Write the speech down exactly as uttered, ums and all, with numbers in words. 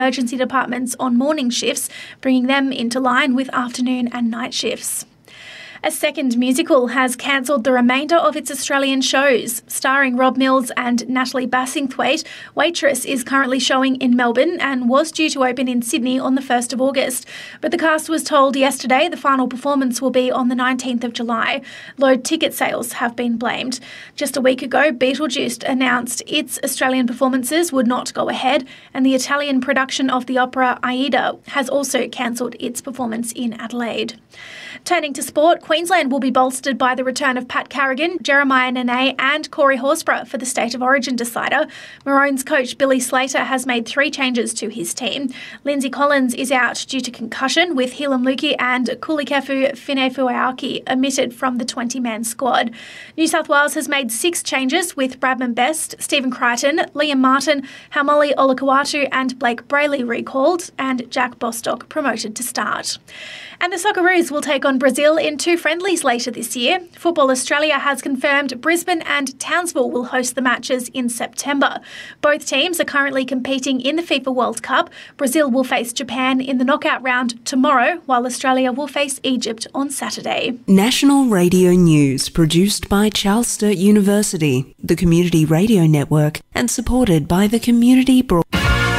emergency departments on morning shifts, bringing them into line with afternoon and night shifts. A second musical has cancelled the remainder of its Australian shows. Starring Rob Mills and Natalie Bassingthwaite, Waitress is currently showing in Melbourne and was due to open in Sydney on the first of August. But the cast was told yesterday the final performance will be on the nineteenth of July. Low ticket sales have been blamed. Just a week ago, Beetlejuice announced its Australian performances would not go ahead, and the Italian production of the opera Aida has also cancelled its performance in Adelaide. Turning to sport, Queensland will be bolstered by the return of Pat Carrigan, Jeremiah Nene and Corey Horsburgh for the State of Origin decider. Maroons coach Billy Slater has made three changes to his team. Lindsay Collins is out due to concussion, with Helam Luki and Kulikefu Finefueaki omitted from the twenty-man squad. New South Wales has made six changes, with Bradman Best, Stephen Crichton, Liam Martin, Haumole Olakau'atu and Blake Brayley recalled, and Jack Bostock promoted to start. And the Socceroos will take on Brazil in two friendlies later this year. Football Australia has confirmed Brisbane and Townsville will host the matches in September. Both teams are currently competing in the FIFA World Cup. Brazil will face Japan in the knockout round tomorrow, while Australia will face Egypt on Saturday. National Radio News, produced by Charles Sturt University, the Community Radio Network, and supported by the Community Broadcast.